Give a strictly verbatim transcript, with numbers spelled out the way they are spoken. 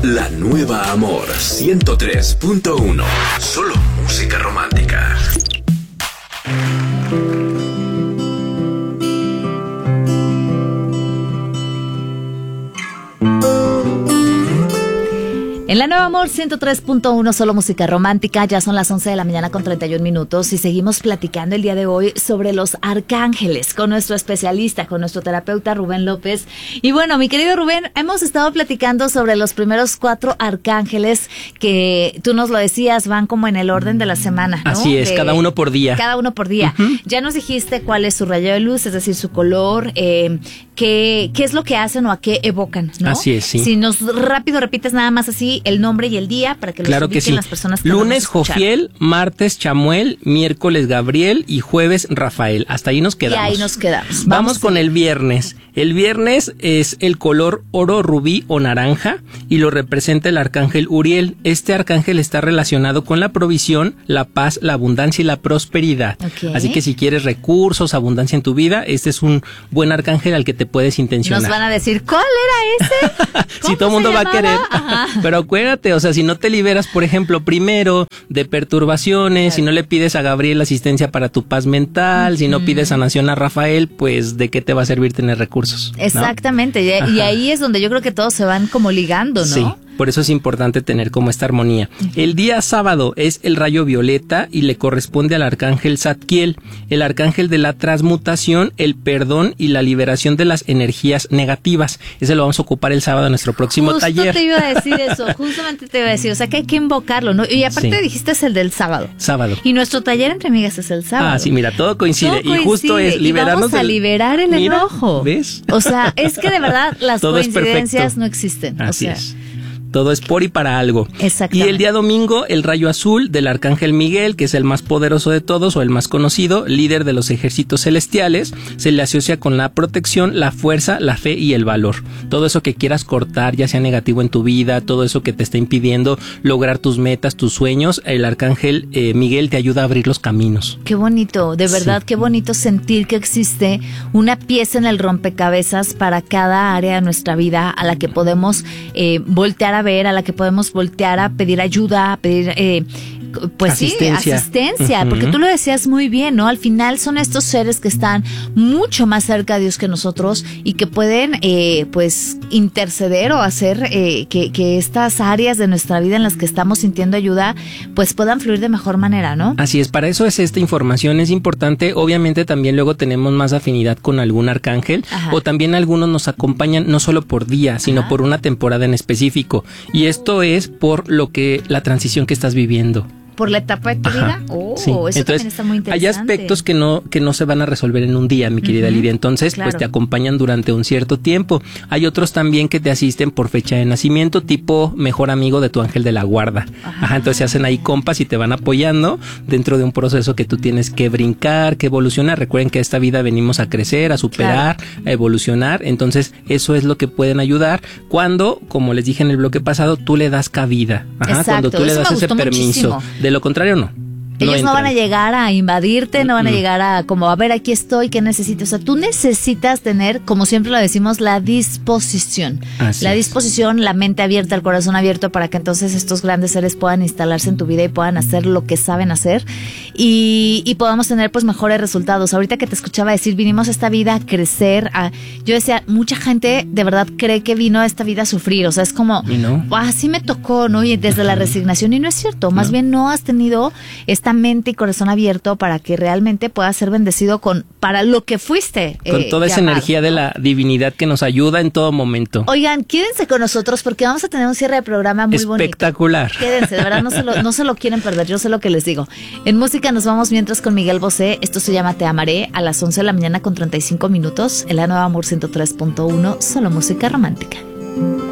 La nueva Amor ciento tres punto uno. Solo música romántica. En la Nueva Amor ciento tres punto uno, solo música romántica, ya son las once de la mañana con treinta y un minutos y seguimos platicando el día de hoy sobre los arcángeles con nuestro especialista, con nuestro terapeuta Rubén López. Y bueno, mi querido Rubén, hemos estado platicando sobre los primeros cuatro arcángeles que tú nos lo decías, van como en el orden de la semana, ¿no? Así es, de, cada uno por día. Cada uno por día. Uh-huh. Ya nos dijiste cuál es su rayo de luz, es decir, su color, eh, qué, qué es lo que hacen o a qué evocan, ¿no? Así es, sí. Si nos rápido repites nada más así el nombre y el día para que los claro ubiquen que sí. las personas que lunes Jofiel, martes Chamuel, miércoles Gabriel y jueves Rafael. Hasta ahí nos quedamos. Y ahí nos quedamos. Vamos, Vamos con el viernes. El viernes es el color oro, rubí o naranja y lo representa el arcángel Uriel. Este arcángel está relacionado con la provisión, la paz, la abundancia y la prosperidad. Okay. Así que si quieres recursos, abundancia en tu vida, este es un buen arcángel al que te puedes intencionar. Nos van a decir, ¿cuál era ese? Si todo el mundo va a querer. Ajá. Pero acuérdate, o sea, si no te liberas, por ejemplo, primero de perturbaciones, claro. Si no le pides a Gabriel asistencia para tu paz mental, uh-huh. Si no pides sanación a Rafael, pues ¿de qué te va a servir tener recursos? Exactamente, ¿no? y, y ahí es donde yo creo que todos se van como ligando, ¿no? Sí. Por eso es importante tener como esta armonía. Uh-huh. El día sábado es el rayo violeta y le corresponde al arcángel Zadkiel, el arcángel de la transmutación, el perdón y la liberación de las energías negativas. Ese lo vamos a ocupar el sábado en nuestro próximo Justo taller. Justo te iba a decir eso, justamente te iba a decir, o sea que hay que invocarlo, ¿no? Y aparte sí. Dijiste es el del sábado. Sábado. Y nuestro taller entre amigas es el sábado. Ah, sí, mira, todo coincide. Todo coincide. Y justo es liberarnos y vamos a del... liberar el mira, enojo. ¿ves? O sea, es que de verdad las todo coincidencias no existen. Así o sea, es. Todo es por y para algo. Exactamente. Y el día domingo, el rayo azul del arcángel Miguel, que es el más poderoso de todos o el más conocido, líder de los ejércitos celestiales, se le asocia con la protección, la fuerza, la fe y el valor. Todo eso que quieras cortar, ya sea negativo en tu vida, todo eso que te está impidiendo lograr tus metas, tus sueños, el arcángel eh, Miguel te ayuda a abrir los caminos. Qué bonito, de verdad, sí. Qué bonito sentir que existe una pieza en el rompecabezas para cada área de nuestra vida a la que podemos eh, voltear a ver, a la que podemos voltear a pedir ayuda, a pedir, eh, pues asistencia. sí, asistencia, uh-huh. Porque tú lo decías muy bien, ¿no? Al final son estos seres que están mucho más cerca de Dios que nosotros y que pueden, eh, pues, interceder o hacer eh, que, que estas áreas de nuestra vida en las que estamos sintiendo ayuda, pues puedan fluir de mejor manera, ¿no? Así es, para eso es esta información, es importante. Obviamente también luego tenemos más afinidad con algún arcángel. Ajá. O también algunos nos acompañan no solo por día, sino Ajá. por una temporada en específico. Y esto es por lo que la transición que estás viviendo. ¿Por la etapa de tu Ajá, vida? Oh, sí. eso Entonces, también está muy interesante. Hay aspectos que no, que no se van a resolver en un día, mi querida uh-huh, Lidia. Entonces, claro. Pues te acompañan durante un cierto tiempo. Hay otros también que te asisten por fecha de nacimiento, tipo mejor amigo de tu ángel de la guarda. Ajá. Ajá, entonces se hacen ahí compas y te van apoyando dentro de un proceso que tú tienes que brincar, que evolucionar. Recuerden que esta vida venimos a crecer, a superar, claro. a evolucionar. Entonces, eso es lo que pueden ayudar cuando, como les dije en el bloque pasado, tú le das cabida. Ajá, exacto, cuando tú le das ese permiso. Muchísimo. De lo contrario, no. Ellos no, no van a llegar a invadirte, no van a mm. llegar a como, a ver, aquí estoy, ¿qué necesito? O sea, tú necesitas tener, como siempre lo decimos, la disposición. Así la es. disposición, la mente abierta, el corazón abierto para que entonces estos grandes seres puedan instalarse en tu vida y puedan hacer lo que saben hacer y, y podamos tener pues mejores resultados. Ahorita que te escuchaba decir, vinimos a esta vida a crecer. A, yo decía, mucha gente de verdad cree que vino a esta vida a sufrir. O sea, es como, no? así me tocó, ¿no? Y desde la resignación, y no es cierto. Más no. bien no has tenido esta mente y corazón abierto para que realmente puedas ser bendecido con para lo que fuiste. Con eh, toda esa llamado. energía de la divinidad que nos ayuda en todo momento. Oigan, quédense con nosotros porque vamos a tener un cierre de programa muy espectacular. bonito. Quédense, de verdad no se, lo, no se lo quieren perder, yo sé lo que les digo. En música nos vamos mientras con Miguel Bosé. Esto se llama Te Amaré a las once de la mañana con treinta y cinco minutos en la Nueva Amor ciento tres punto uno, solo música romántica.